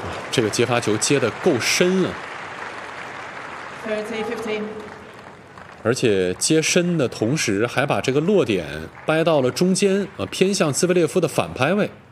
这个接发球接得够深啊， 30-15. 而且接深的同时还把这个落点掰到了中间，偏向兹维列夫的反拍位。